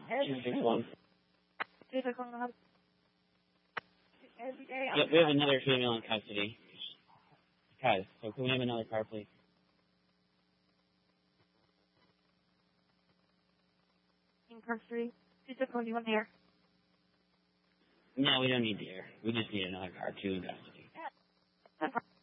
261. Yep, we have another female in custody. Guys, so can we have another car, please? In custody. 261 here. No, we don't need the air. We just need another car, 2 in custody. Yeah.